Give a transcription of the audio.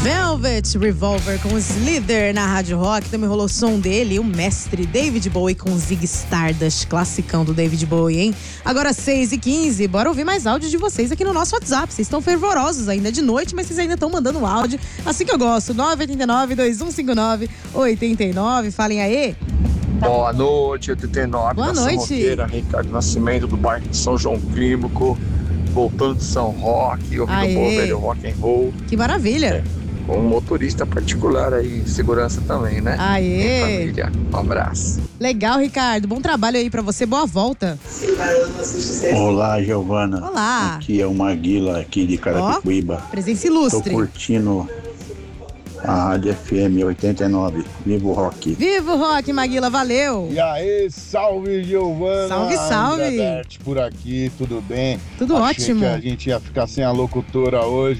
Velvet Revolver com Slither na Rádio Rock. Também rolou o som dele, o mestre David Bowie com Zig Stardust, classicão do David Bowie, hein? Agora 6h15, bora ouvir mais áudio de vocês aqui no nosso WhatsApp. Vocês estão fervorosos ainda de noite, mas vocês ainda estão mandando áudio. Assim que eu gosto, 989-2159-89. Falem aí. Boa noite, 89. Boa noite. Roqueira, Ricardo Nascimento, do bairro de São João Clímaco, voltando de São Roque, ouvindo o bom velho rock and roll. Que maravilha. Com um motorista particular aí, segurança também, né? Aê. Família, um abraço. Legal, Ricardo. Bom trabalho aí pra você. Boa volta. Olá, Giovana. Olá. Aqui é o Maguila, aqui de Carapicuíba. Presença ilustre. Tô curtindo a Rádio FM 89. Viva o rock. Viva o rock, Maguila. Valeu. E aí, salve, Giovana. Salve, salve. André Berti por aqui, tudo bem? Tudo Achei ótimo. que a gente ia ficar sem a locutora hoje.